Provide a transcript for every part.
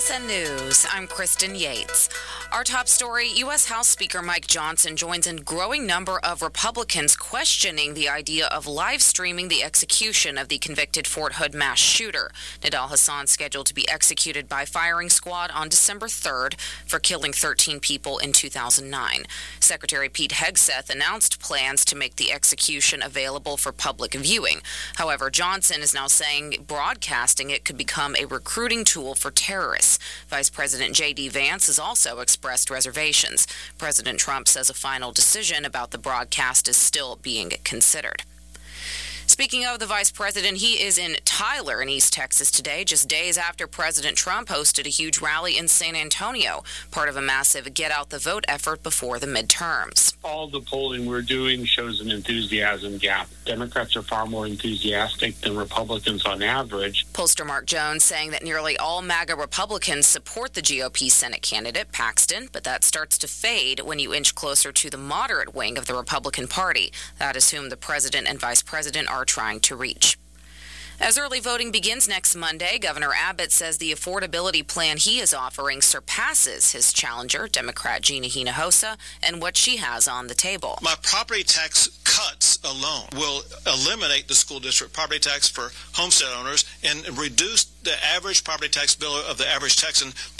TSN News, I'm Kristen Yates. Our top story, U.S. House Speaker Mike Johnson joins a growing number of Republicans questioning the idea of live streaming the execution of the convicted Fort Hood mass shooter. Nidal Hasan scheduled to be executed by firing squad on December 3rd for killing 13 people in 2009. Secretary Pete Hegseth announced plans to make the execution available for public viewing. However, Johnson is now saying broadcasting it could become a recruiting tool for terrorists. Vice President J.D. Vance has also expressed reservations. President Trump says a final decision about the broadcast is still being considered. Speaking of the vice president, he is in Tyler in East Texas today, just days after President Trump hosted a huge rally in San Antonio, part of a massive get-out-the-vote effort before the midterms. All the polling we're doing shows an enthusiasm gap. Democrats are far more enthusiastic than Republicans on average. Pollster Mark Jones saying that nearly all MAGA Republicans support the GOP Senate candidate, Paxton, but that starts to fade when you inch closer to the moderate wing of the Republican Party. That is whom the president and vice president are trying to reach. As early voting begins next Monday, Governor Abbott says the affordability plan he is offering surpasses his challenger, Democrat Gina Hinojosa, and what she has on the table. My property tax cuts alone will eliminate the school district property tax for homestead owners and reduce the average property tax bill of the average Texan by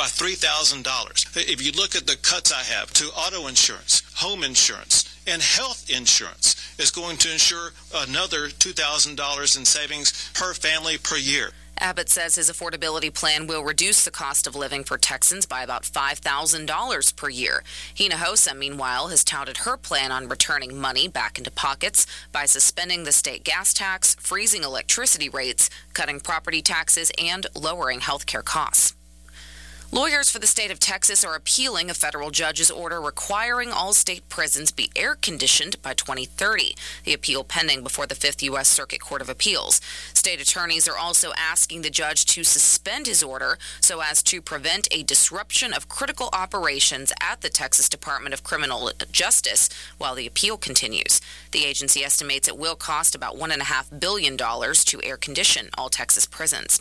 $3,000. If you look at the cuts I have to auto insurance, home insurance, and health insurance, is going to ensure another $2,000 in savings per family per year. Abbott says his affordability plan will reduce the cost of living for Texans by about $5,000 per year. Hinojosa, meanwhile, has touted her plan on returning money back into pockets by suspending the state gas tax, freezing electricity rates, cutting property taxes, and lowering health care costs. Lawyers for the state of Texas are appealing a federal judge's order requiring all state prisons be air-conditioned by 2030. The appeal pending before the 5th U.S. Circuit Court of Appeals. State attorneys are also asking the judge to suspend his order so as to prevent a disruption of critical operations at the Texas Department of Criminal Justice while the appeal continues. The agency estimates it will cost about $1.5 billion to air-condition all Texas prisons.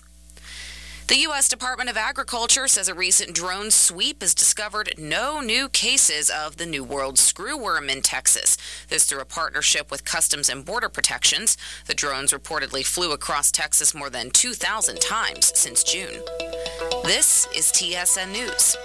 The U.S. Department of Agriculture says a recent drone sweep has discovered no new cases of the New World screwworm in Texas. This through a partnership with Customs and Border Protections. The drones reportedly flew across Texas more than 2,000 times since June. This is TSN News.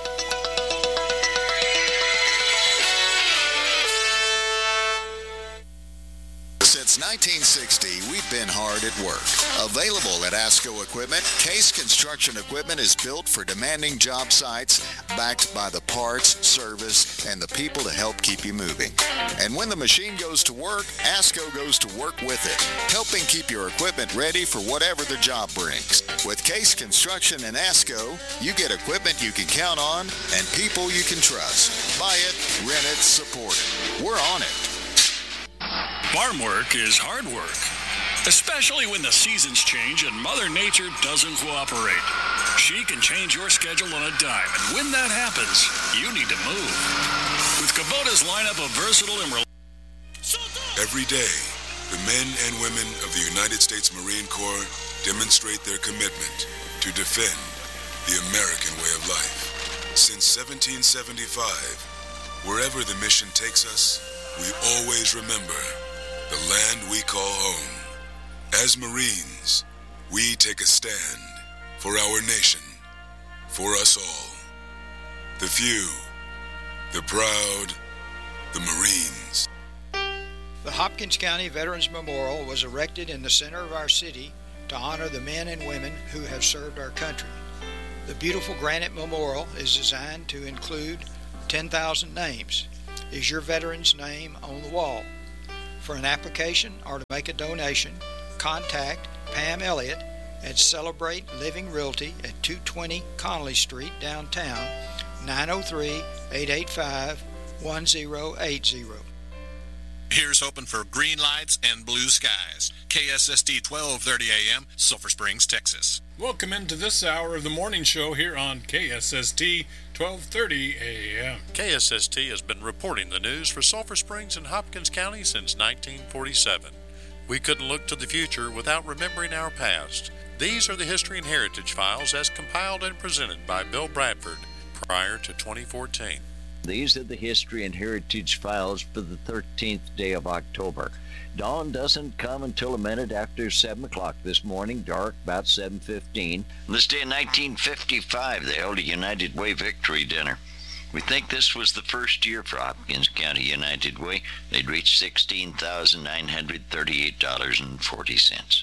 Since 1960, we've been hard at work. Available at ASCO Equipment, Case Construction Equipment is built for demanding job sites, backed by the parts, service, and the people to help keep you moving. And when the machine goes to work, ASCO goes to work with it, helping keep your equipment ready for whatever the job brings. With Case Construction and ASCO, you get equipment you can count on and people you can trust. Buy it, rent it, support it. We're on it. Farm work is hard work, especially when the seasons change and Mother Nature doesn't cooperate. She can change your schedule on a dime, and when that happens, you need to move. With Kubota's lineup of versatile and every day, the men and women of the United States Marine Corps demonstrate their commitment to defend the American way of life. Since 1775, wherever the mission takes us, we always remember the land we call home. As Marines, we take a stand for our nation, for us all. The few, the proud, the Marines. The Hopkins County Veterans Memorial was erected in the center of our city to honor the men and women who have served our country. The beautiful granite memorial is designed to include 10,000 names. Is your veteran's name on the wall? For an application or to make a donation, contact Pam Elliott at Celebrate Living Realty at 220 Connolly Street, downtown, 903-885-1080. Here's hoping for green lights and blue skies. KSST 1230 AM, Sulphur Springs, Texas. Welcome into this hour of the morning show here on KSST 1230 AM. KSST has been reporting the news for Sulphur Springs and Hopkins County since 1947. We couldn't look to the future without remembering our past. These are the History and Heritage Files as compiled and presented by Bill Bradford prior to 2014. These are the History and Heritage Files for the 13th day of October. Dawn doesn't come until a minute after 7 o'clock this morning, dark about 7:15. This day in 1955, they held a United Way Victory Dinner. We think this was the first year for Hopkins County United Way. They'd reached $16,938.40.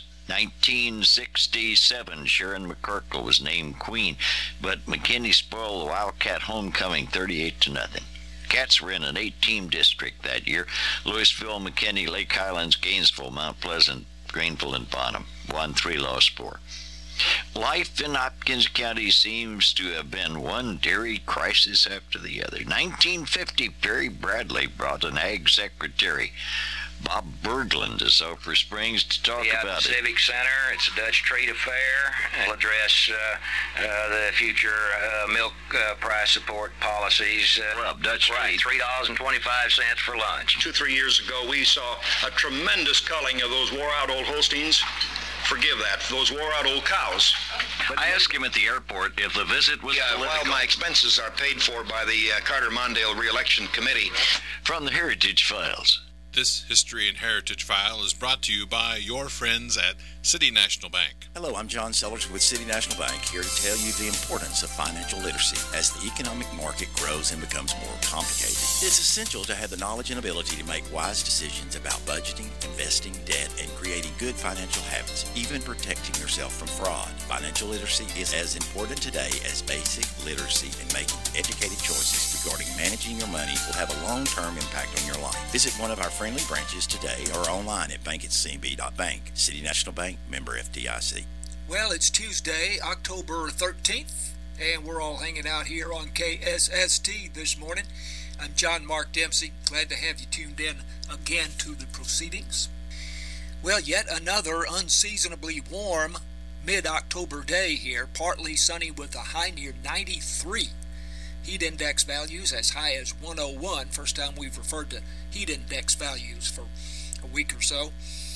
1967, Sharon McCorkle was named queen, but McKinney spoiled the Wildcat homecoming 38-0. Cats were in an 8-team district that year. Louisville, McKinney, Lake Highlands, Gainesville, Mount Pleasant, Greenville, and Bonham. Won 3, lost 4. Life in Hopkins County seems to have been one dairy crisis after the other. 1950, Perry Bradley brought an ag secretary, Bob Berglund, to Sulphur Springs to talk about it. Civic Center. It's a Dutch trade affair. It'll address the future milk price support policies. Dutch right, $3.25 for lunch. 2-3 years ago, we saw a tremendous culling of those wore-out old Holsteins. Forgive that, those wore-out old cows. But I asked him at the airport if the visit was political. Well, my expenses are paid for by the Carter-Mondale Re-Election Committee. From the Heritage Files. This History and Heritage File is brought to you by your friends at City National Bank. Hello, I'm John Sellers with City National Bank, here to tell you the importance of financial literacy. As the economic market grows and becomes more complicated, it's essential to have the knowledge and ability to make wise decisions about budgeting, investing, debt, and creating good financial habits, even protecting yourself from fraud. Financial literacy is as important today as basic literacy, and making educated choices regarding managing your money will have a long-term impact on your life. Visit one of our friendly branches today or online at bankatcb.bank. City National Bank, member FDIC. Well, it's Tuesday, October 13th, and we're all hanging out here on KSST this morning. I'm John Mark Dempsey. Glad to have you tuned in again to the proceedings. Well, yet another unseasonably warm mid-October day here, partly sunny with a high near 93. Heat index values as high as 101. First time we've referred to heat index values for a week or so.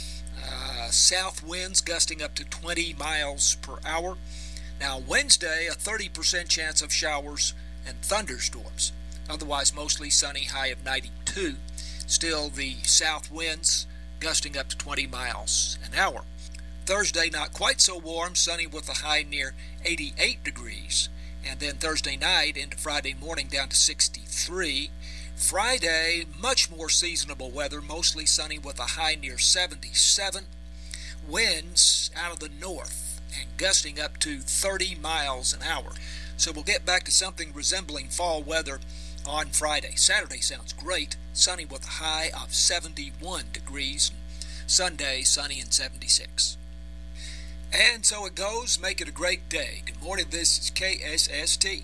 South winds gusting up to 20 miles per hour. Now Wednesday, a 30% chance of showers and thunderstorms. Otherwise mostly sunny, high of 92. Still the south winds gusting up to 20 miles an hour. Thursday, not quite so warm, sunny with a high near 88 degrees. And then Thursday night into Friday morning down to 63. Friday, much more seasonable weather, mostly sunny with a high near 77. Winds out of the north and gusting up to 30 miles an hour. So we'll get back to something resembling fall weather on Friday. Saturday sounds great, sunny with a high of 71 degrees. Sunday, sunny and 76. And so it goes. Make it a great day. Good morning. This is KSST.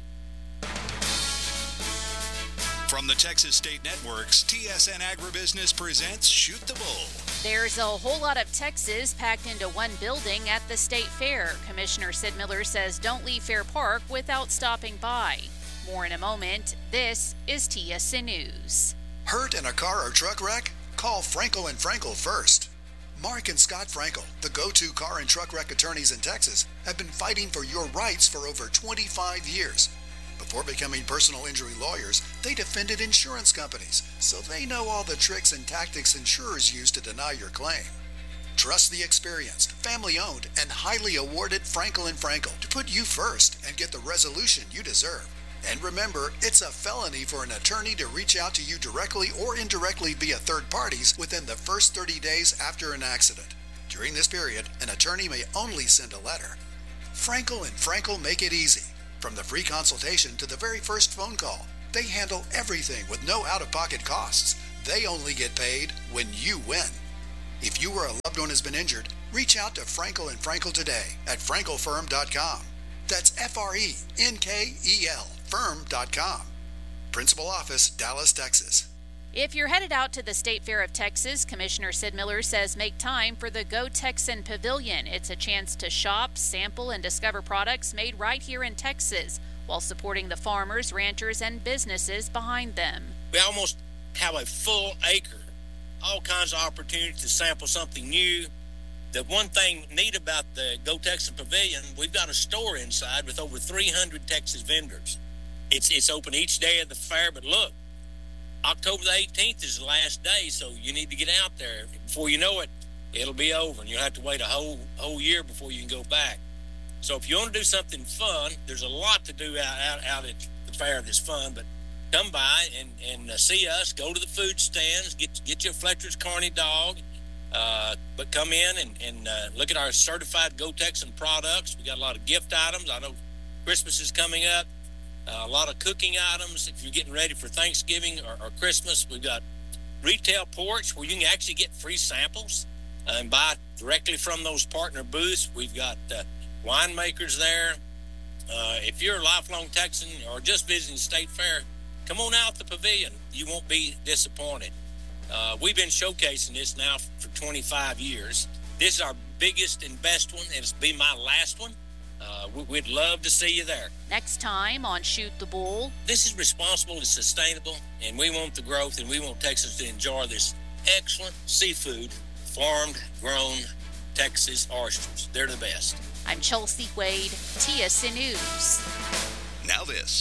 From the Texas State Networks, TSN Agribusiness presents Shoot the Bull. There's a whole lot of Texas packed into one building at the State Fair. Commissioner Sid Miller says don't leave Fair Park without stopping by. More in a moment. This is TSN News. Hurt in a car or truck wreck? Call Frankel & Frankel first. Mark and Scott Frankel, the go-to car and truck wreck attorneys in Texas, have been fighting for your rights for over 25 years. Before becoming personal injury lawyers, they defended insurance companies, so they know all the tricks and tactics insurers use to deny your claim. Trust the experienced, family-owned, and highly awarded Frankel & Frankel to put you first and get the resolution you deserve. And remember, it's a felony for an attorney to reach out to you directly or indirectly via third parties within the first 30 days after an accident. During this period, an attorney may only send a letter. Frankel & Frankel make it easy. From the free consultation to the very first phone call, they handle everything with no out-of-pocket costs. They only get paid when you win. If you or a loved one has been injured, reach out to Frankel & Frankel today at frankelfirm.com. That's F-R-E-N-K-E-L, firm.com. Principal Office, Dallas, Texas. If you're headed out to the State Fair of Texas, Commissioner Sid Miller says make time for the Go Texan Pavilion. It's a chance to shop, sample, and discover products made right here in Texas while supporting the farmers, ranchers, and businesses behind them. We almost have a full acre all kinds of opportunities to sample something new. The one thing neat about the Go Texan Pavilion, we've got a store inside with over 300 Texas vendors. It's open each day of the fair, but look, October the 18th is the last day, so you need to get out there. Before you know it, it'll be over, and you'll have to wait a whole year before you can go back. So if you want to do something fun, there's a lot to do out at the fair that's fun, but come by and see us, go to the food stands, get you a Fletcher's Carney dog, but come in and look at our certified Go Texan products. We got a lot of gift items. I know Christmas is coming up. A lot of cooking items. If you're getting ready for Thanksgiving or Christmas, we've got retail porch where you can actually get free samples and buy directly from those partner booths. We've got winemakers there. If you're a lifelong Texan or just visiting State Fair, come on out the pavilion. You won't be disappointed. We've been showcasing this now for 25 years. This is our biggest and best one, and it'll be my last one. We'd love to see you there. Next time on Shoot the Bull. This is responsible and sustainable, and we want the growth, and we want Texans to enjoy this excellent seafood, farmed, grown Texas oysters. They're the best. I'm Chelsea Wade, TSN News. Now this.